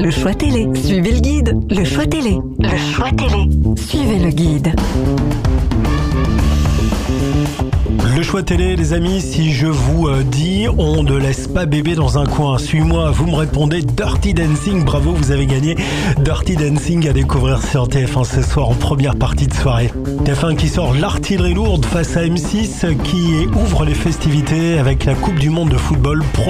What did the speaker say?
Le choix télé. Suivez le guide. Le choix télé. Le choix télé. Suivez le guide. Le choix télé, les amis, si je vous dis on ne laisse pas bébé dans un coin, suis-moi, vous me répondez Dirty Dancing, bravo, vous avez gagné Dirty Dancing à découvrir sur TF1 ce soir en première partie de soirée. TF1 qui sort l'artillerie lourde face à M6 qui ouvre les festivités avec la Coupe du Monde de football.